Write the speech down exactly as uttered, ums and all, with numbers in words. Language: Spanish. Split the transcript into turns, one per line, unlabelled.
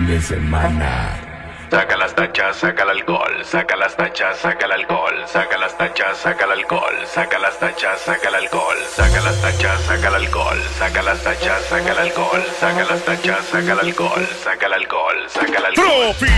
de semana.
Saca las tachas, saca el alcohol, saca las tachas, saca el alcohol, saca las tachas, saca el alcohol, saca las tachas, saca el alcohol, saca las tachas, saca el alcohol, saca las tachas, saca el alcohol, saca las tachas, saca el alcohol, saca el alcohol, saca el alcohol.
Tropi.